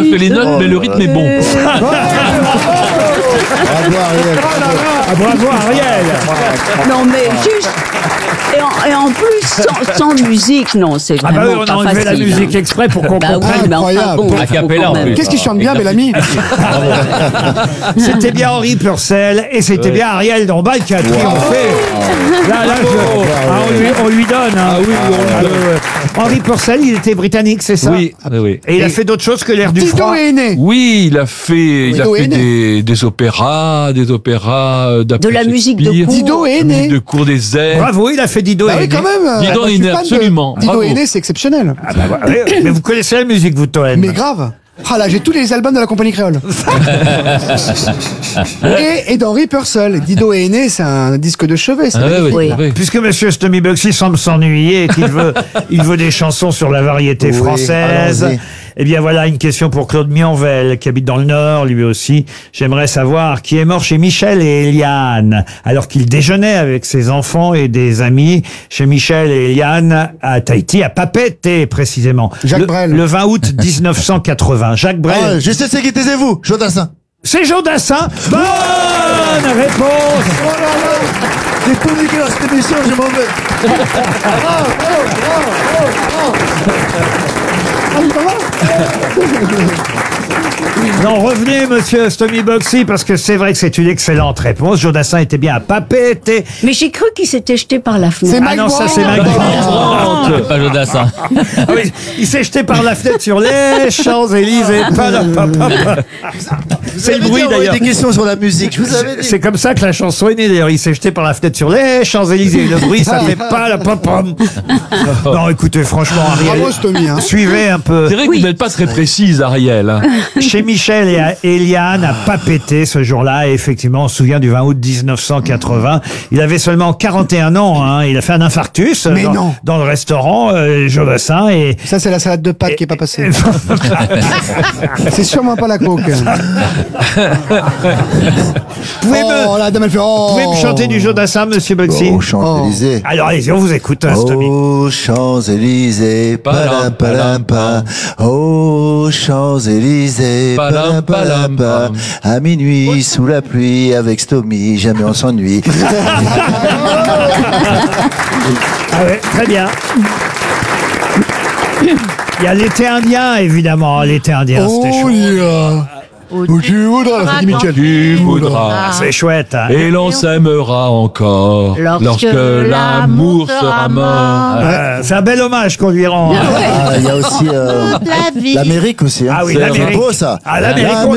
fait les notes, mais le rythme est bon. Bravo Ariel. Ah, bravo Ariel. Non, mais juste. Et en plus, sans musique, non, c'est Ah bah vraiment oui, on a pas enlevé la facile. musique exprès pour qu'on Bah oui, comprenne. mais enfin Incroyable. bon. A faut cappella, quand en même. plus. Qu'est-ce qui chante bien, Bellamy? C'était bien Henri Purcell et c'était bien Ariel Dombal qui a triomphé. Là, on lui donne. Hein. Ah oui, on lui donne. Henri Purcell, il était britannique, c'est ça? Oui, oui. Et il a fait d'autres choses que l'air du Dido froid. est né. Oui, il a fait Dido est né. des opéras, d'après De la musique de Shakespeare, cour. Dido est né. de cours des airs. Bravo, il a fait Dido. Bah et oui, quand même. Dido Moi, je est suis né, fan de- absolument. Dido Bravo. est né, c'est exceptionnel. Ah bah, mais vous connaissez la musique, vous, Toen? Mais grave. Ah là, j'ai tous les albums de la compagnie créole. et d'Henri Purcell. Dido est né, c'est un disque de chevet. C'est Ah, magnifique. oui, Oui. oui. Puisque Monsieur Stomy Bugsy semble s'ennuyer et qu'il veut, il veut des chansons sur la variété Oui, française. allons-y. Eh bien voilà une question pour Claude Mionvel qui habite dans le Nord lui aussi. J'aimerais savoir qui est mort chez Michel et Eliane alors qu'il déjeunait avec ses enfants et des amis chez Michel et Eliane à Tahiti, à Papeete précisément. Jacques Brel. Le 20 août 1980. Jacques Brel. Ah, je sais c'est qui, taisez-vous, Jodassin. C'est Jean Dassin. Bonne réponse. Oh là là, j'ai tout niqué dans cette émission, je m'en vais. Non, revenez, monsieur Stomy Bugsy, parce que c'est vrai que c'est une excellente réponse. Jodassin était bien à Papeete. Mais j'ai cru qu'il s'était jeté par la fenêtre. C'est Ah Mike non, ça Brandt. c'est Mike Brandt. C'est pas Jodassin. Ah oui, il s'est jeté par la fenêtre sur les Champs-Élysées. C'est le bruit d'ailleurs. Des questions sur la musique, je vous avais dit. C'est comme ça que la chanson est née d'ailleurs. Il s'est jeté par la fenêtre sur les Champs-Élysées. Le bruit, ça fait pas la pom-pom. Non, écoutez, franchement, Ariel, Bravo, Stomy. Hein. suivez un peu. C'est vrai que vous n'êtes pas très précise, Ariel. Hein. Chez Michel et Eliane à Papeete ce jour-là. Et effectivement, on se souvient du 20 août 1980. Il avait seulement 41 ans. Hein. Il a fait un infarctus Mais non. dans le restaurant Jodassin. Et Ça, c'est la salade de pâtes qui est pas passée. C'est sûrement pas la coke. pouvez Oh, la dame, elle fait oh. pouvez me chanter du Jodassin, monsieur Bugsy? Aux Champs-Élysées. Alors allez-y, on vous écoute, hein, Stomy. Aux Champs-Élysées, palam palam pa. Aux Champs-Élysées, palam palam pa. À minuit, sous la pluie, avec Stomy, jamais on s'ennuie. Ah ouais, très bien. Il y a l'été indien, évidemment. L'été indien, c'était Oh, chouette. yeah. Où tu voudras, Freddy Mitchell. Tu voudras. C'est chouette. Hein. Et l'on s'aimera encore lorsque l'amour sera mort. C'est un bel hommage qu'on lui rend. Hein. Ah, il y a aussi l'Amérique aussi. Hein. Ah oui, C'est l'Amérique. beau ça. Ah, l'Amérique, on